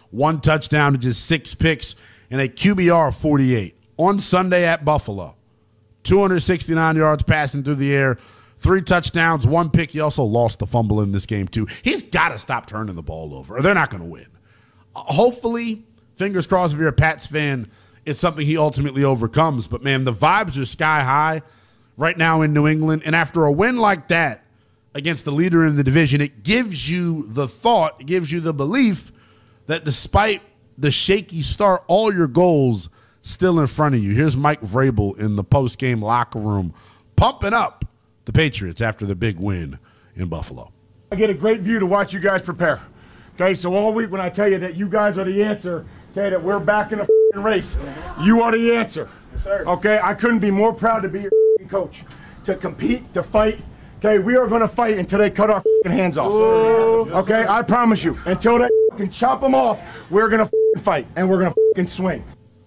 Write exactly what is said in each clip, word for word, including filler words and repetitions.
one touchdown to just six picks, and a Q B R of forty-eight. On Sunday at Buffalo, two hundred sixty-nine yards passing through the air, three touchdowns, one pick. He also lost the fumble in this game, too. He's got to stop turning the ball over, or they're not going to win. Uh, hopefully, fingers crossed if you're a Pats fan, it's something he ultimately overcomes. But, man, the vibes are sky high right now in New England. And after a win like that against the leader in the division, it gives you the thought, it gives you the belief that despite the shaky start, all your goals still in front of you. Here's Mike Vrabel in the post-game locker room pumping up the Patriots after the big win in Buffalo. I get a great view to watch you guys prepare. Okay, so all week when I tell you that you guys are the answer, okay, that we're back in the race, you are the answer. Yes, sir. Okay, I couldn't be more proud to be your coach, to compete, to fight. Okay, we are going to fight until they cut our hands off. Okay, I promise you. Until they can chop them off, we're going to fight, and we're going to swing.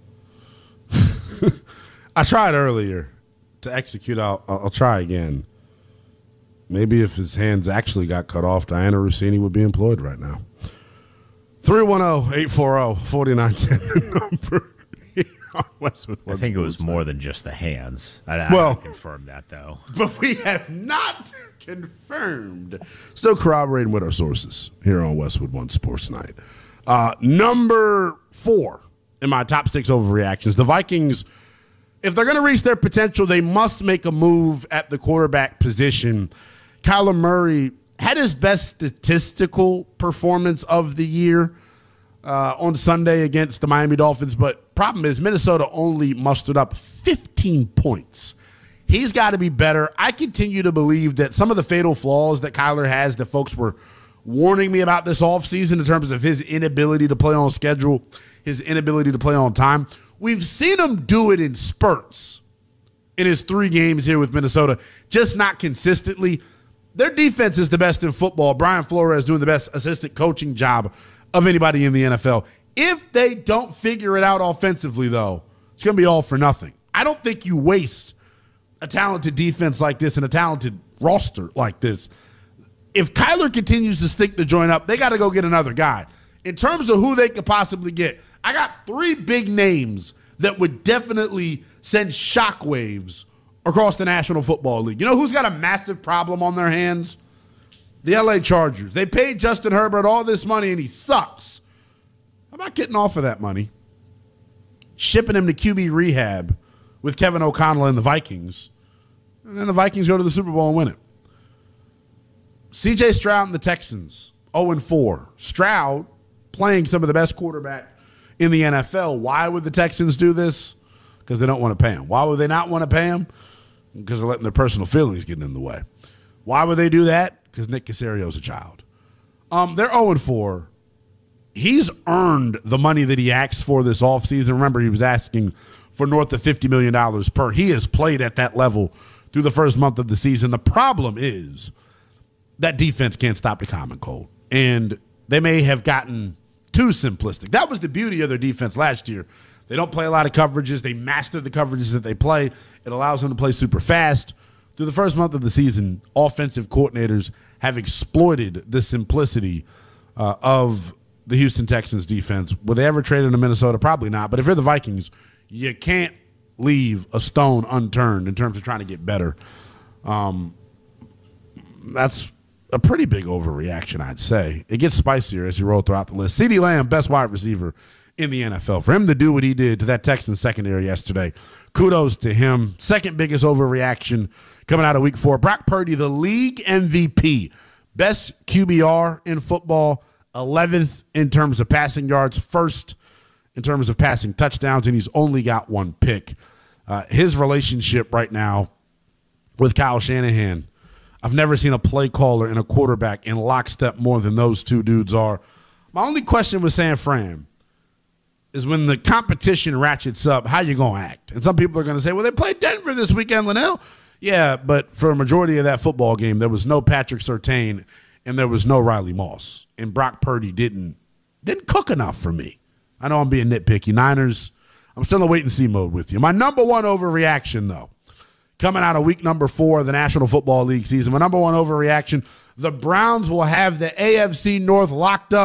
I tried earlier to execute. I'll, I'll try again. Maybe if his hands actually got cut off, Diana Rossini would be employed right now. three one zero, eight four zero, four nine one zero number. Westwood I think it was more than just the hands. I, I well, confirm that, though. But we have not confirmed. Still corroborating with our sources here on Westwood One Sports Night. Uh, number four in my top six overreactions. The Vikings, if they're going to reach their potential, they must make a move at the quarterback position. Kyler Murray had his best statistical performance of the year uh, on Sunday against the Miami Dolphins, but problem is Minnesota only mustered up fifteen points. He's got to be better. I continue to believe that some of the fatal flaws that Kyler has that folks were warning me about this offseason in terms of his inability to play on schedule, his inability to play on time, we've seen him do it in spurts in his three games here with Minnesota, just not consistently. Their defense is the best in football. Brian Flores doing the best assistant coaching job of anybody in the N F L. If they don't figure it out offensively, though, it's going to be all for nothing. I don't think you waste a talented defense like this and a talented roster like this. If Kyler continues to stick the joint up, they got to go get another guy. In terms of who they could possibly get, I got three big names that would definitely send shockwaves across the National Football League. You know who's got a massive problem on their hands? The L A Chargers. They paid Justin Herbert all this money, and he sucks. How about getting off of that money, shipping him to Q B rehab with Kevin O'Connell and the Vikings, and then the Vikings go to the Super Bowl and win it? C J Stroud and the Texans, oh and four. Stroud playing some of the best quarterback in the N F L. Why would the Texans do this? Because they don't want to pay him. Why would they not want to pay him? Because they're letting their personal feelings get in the way. Why would they do that? Because Nick Caserio's a child. Um, they're oh and four. He's earned the money that he asked for this offseason. Remember, he was asking for north of fifty million dollars per. He has played at that level through the first month of the season. The problem is that defense can't stop the common cold. And they may have gotten too simplistic. That was the beauty of their defense last year. They don't play a lot of coverages. They master the coverages that they play. It allows them to play super fast. Through the first month of the season, offensive coordinators have exploited the simplicity uh, of the Houston Texans defense. Will they ever trade into Minnesota? Probably not. But if you're the Vikings, you can't leave a stone unturned in terms of trying to get better. Um, that's a pretty big overreaction, I'd say. It gets spicier as you roll throughout the list. CeeDee Lamb, best wide receiver in the N F L. For him to do what he did to that Texans secondary yesterday, kudos to him. Second biggest overreaction coming out of week four. Brock Purdy, the league M V P. Best Q B R in football. eleventh in terms of passing yards. First in terms of passing touchdowns, and he's only got one pick. Uh, his relationship right now with Kyle Shanahan, I've never seen a play caller and a quarterback in lockstep more than those two dudes are. My only question with San Fran is when the competition ratchets up, how you going to act? And some people are going to say, well, they played Denver this weekend, Linnell. Yeah, but for a majority of that football game, there was no Patrick Surtain and there was no Riley Moss. And Brock Purdy didn't didn't cook enough for me. I know I'm being nitpicky. Niners, I'm still in wait-and-see mode with you. My number one overreaction, though, coming out of week number four of the National Football League season, my number one overreaction, the Browns will have the A F C North locked up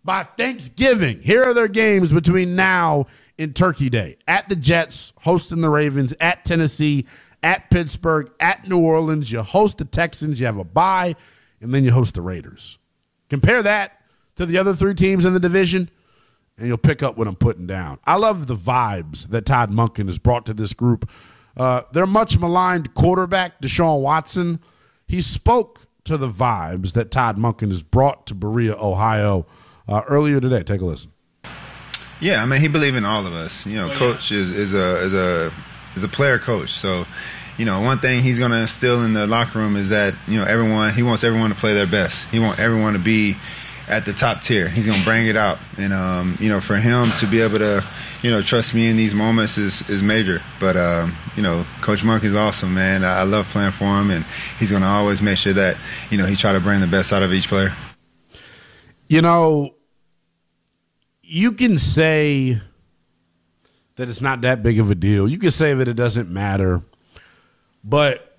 by Thanksgiving. Here are their games between now and Turkey Day. At the Jets, hosting the Ravens. At Tennessee, at Pittsburgh, at New Orleans. You host the Texans. You have a bye, and then you host the Raiders. Compare that to the other three teams in the division, and you'll pick up what I'm putting down. I love the vibes that Todd Monken has brought to this group. Uh, their much maligned quarterback, Deshaun Watson, he spoke to the vibes that Todd Monken has brought to Berea, Ohio, uh, earlier today. Take a listen. Yeah, I mean, he believes in all of us. You know, coach is, is a is a is a player coach. So, you know, one thing he's going to instill in the locker room is that, you know, everyone, he wants everyone to play their best. He wants everyone to be at the top tier. He's going to bring it out. And, um, you know, for him to be able to, you know, trust me in these moments is, is major. But, um, you know, Coach Monkey's awesome, man. I, I love playing for him, and he's going to always make sure that, you know, he try to bring the best out of each player. You know, you can say that it's not that big of a deal. You can say that it doesn't matter. But,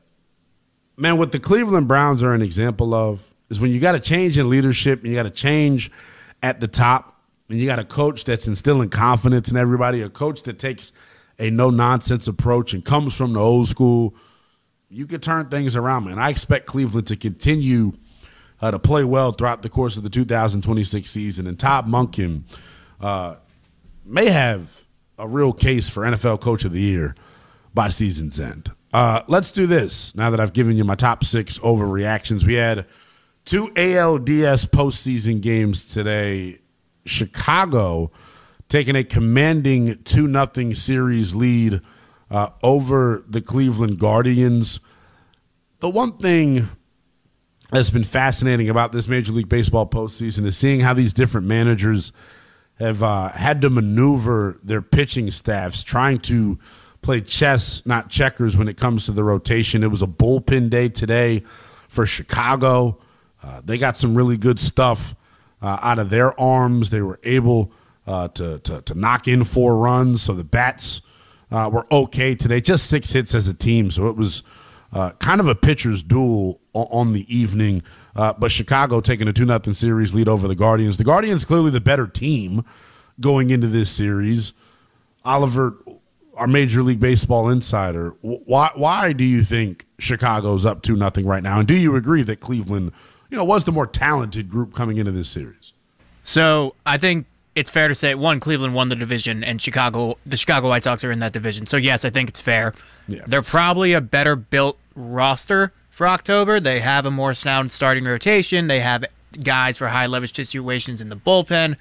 man, what the Cleveland Browns are an example of is when you got to change in leadership and you got to change at the top, and you got a coach that's instilling confidence in everybody, a coach that takes a no-nonsense approach and comes from the old school, you can turn things around, man. I expect Cleveland to continue uh, to play well throughout the course of the two thousand twenty-six season, and Todd Monken uh, may have a real case for N F L Coach of the Year by season's end. Uh, let's do this now that I've given you my top six overreactions. We had two A L D S postseason games today. Chicago taking a commanding two nothing series lead uh, over the Cleveland Guardians. The one thing that's been fascinating about this Major League Baseball postseason is seeing how these different managers have uh, had to maneuver their pitching staffs, trying to play chess, not checkers, when it comes to the rotation. It was a bullpen day today for Chicago. Uh, they got some really good stuff uh, out of their arms. They were able uh, to, to to knock in four runs, so the bats uh, were okay today. Just six hits as a team, so it was uh, kind of a pitcher's duel on the evening. Uh, but Chicago taking a two nothing series lead over the Guardians. The Guardians clearly the better team going into this series. Oliver, our Major League Baseball insider, why why do you think Chicago's up two nothing right now? And do you agree that Cleveland, you know, was the more talented group coming into this series? So I think it's fair to say, one, Cleveland won the division, and Chicago, the Chicago White Sox are in that division. So, yes, I think it's fair. Yeah. They're probably a better-built roster for October. They have a more sound starting rotation. They have guys for high-leverage situations in the bullpen.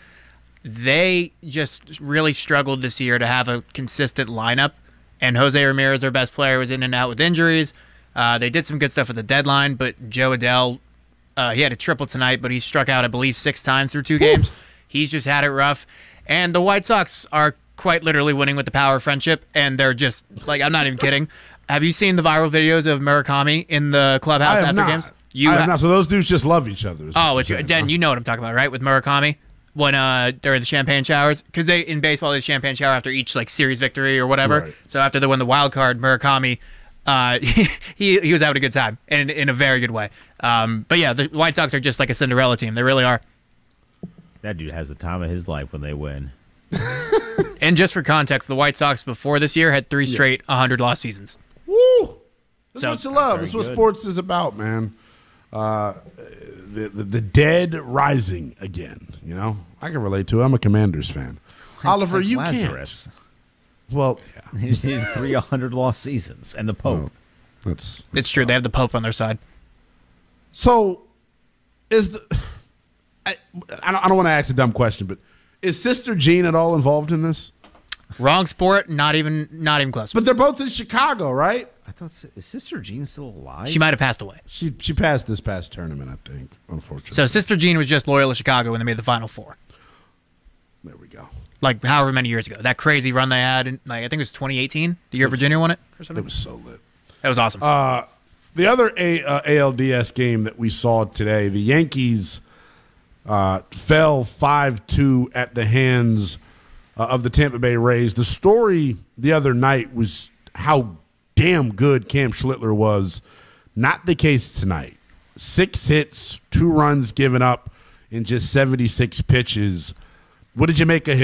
They just really struggled this year to have a consistent lineup, and Jose Ramirez, their best player, was in and out with injuries. Uh, they did some good stuff at the deadline, but Joe Adell, uh, he had a triple tonight, but he struck out, I believe, six times through two games. Oof. He's just had it rough. And the White Sox are quite literally winning with the power of friendship, and they're just, like, I'm not even kidding. Have you seen the viral videos of Murakami in the clubhouse after not. games? You I have ha- not. So those dudes just love each other. Oh, it's, Dan, you know what I'm talking about, right? With Murakami, when uh, during the champagne showers, because they in baseball they champagne shower after each like series victory or whatever. Right. So after they won the wild card, Murakami, uh, he he was having a good time in in a very good way. Um, but yeah, the White Sox are just like a Cinderella team. They really are. That dude has the time of his life when they win. And just for context, the White Sox before this year had three straight one hundred loss seasons. Woo! That's So- what you love. That's what good. sports is about, man. Uh, the, the the dead rising again. You know, I can relate to it. I'm a Commanders fan. Oliver, Like you Lazarus. can't. Well, yeah, He just needed three hundred lost seasons, and the Pope. well, that's, that's It's true. They have the Pope on their side. So, is the I, I don't, I don't want to ask a dumb question, but is Sister Jean at all involved in this? Wrong sport. Not even. Not even close. But they're both in Chicago, right? I thought, is Sister Jean still alive? She might have passed away. She she passed this past tournament, I think. Unfortunately, So Sister Jean was just loyal to Chicago when they made the Final Four. there we go. Like however many years ago. That crazy run they had, in, like I think it was twenty eighteen, the year Virginia won it or It something. was so lit. That was awesome. Uh, the other A, uh, A L D S game that we saw today, the Yankees uh, fell five two at the hands uh, of the Tampa Bay Rays. The story the other night was how damn good Cam Schlittler was. Not the case tonight. Six hits, two runs given up in just seventy-six pitches. What did you make of his